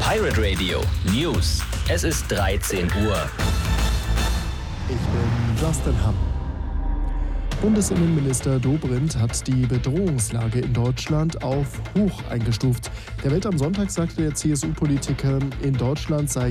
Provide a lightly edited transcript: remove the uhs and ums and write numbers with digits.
Pirate Radio News. Es ist 13 Uhr. Ich bin Justin Hamm. Bundesinnenminister Dobrindt hat die Bedrohungslage in Deutschland auf hoch eingestuft. Der Welt am Sonntag sagte der CSU-Politiker, in Deutschland sei